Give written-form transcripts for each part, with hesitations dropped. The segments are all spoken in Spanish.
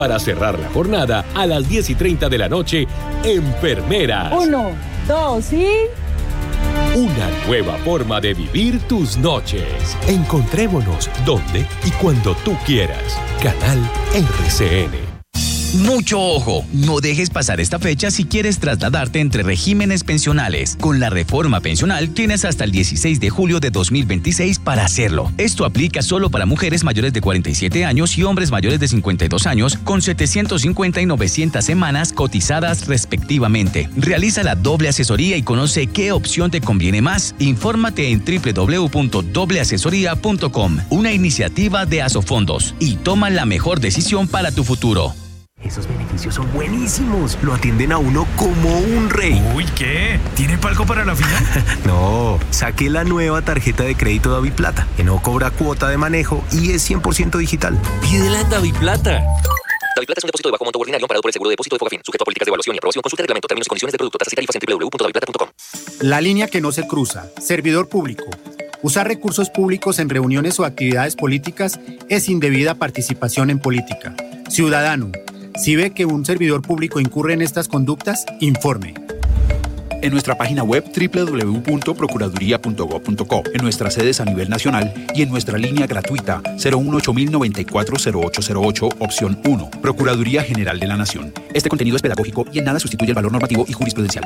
Para cerrar la jornada a las 10:30 de la noche, Enfermeras. 1, 2 y... Una nueva forma de vivir tus noches. Encontrémonos donde y cuando tú quieras. Canal RCN. Mucho ojo, no dejes pasar esta fecha si quieres trasladarte entre regímenes pensionales. Con la reforma pensional tienes hasta el 16 de julio de 2026 para hacerlo. Esto aplica solo para mujeres mayores de 47 años y hombres mayores de 52 años con 750 y 900 semanas cotizadas respectivamente. Realiza la doble asesoría y conoce qué opción te conviene más. Infórmate en www.dobleasesoría.com, una iniciativa de Asofondos, y toma la mejor decisión para tu futuro. Esos beneficios son buenísimos. Lo atienden a uno como un rey. Uy, ¿qué? ¿Tiene palco para la final? No, saqué la nueva tarjeta de crédito DaviPlata, que no cobra cuota de manejo y es 100% digital. Pídela en DaviPlata. DaviPlata es un depósito de bajo monto ordinario amparado por el seguro de depósito de Fogafín, sujeto a políticas de evaluación y aprobación. Consulta el reglamento, términos y condiciones de producto, tasas y tarifas en www.daviplata.com. La línea que no se cruza. Servidor público. Usar recursos públicos en reuniones o actividades políticas es indebida participación en política. Ciudadano, si ve que un servidor público incurre en estas conductas, informe. En nuestra página web www.procuraduría.gov.co, en nuestras sedes a nivel nacional y en nuestra línea gratuita 018-094-0808, opción 1, Procuraduría General de la Nación. Este contenido es pedagógico y en nada sustituye el valor normativo y jurisprudencial.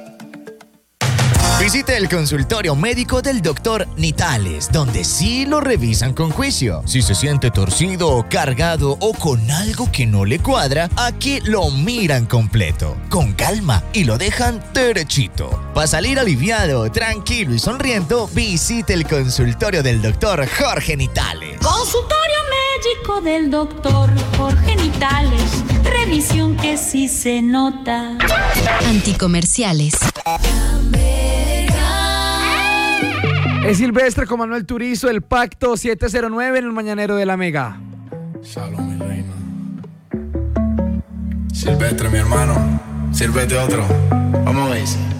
Visite el consultorio médico del Dr. Nitales, donde sí lo revisan con juicio. Si se siente torcido, cargado o con algo que no le cuadra, aquí lo miran completo, con calma, y lo dejan derechito. Para salir aliviado, tranquilo y sonriendo, visite el consultorio del Dr. Jorge Nitales. Consultorio médico del Dr. Jorge Nitales. Revisión que sí se nota. Anticomerciales. Es Silvestre con Manuel Turizo, el Pacto 709 en el Mañanero de la Mega. Salud, mi reina. Silvestre, mi hermano. Sírvete otro. Vamos a ver.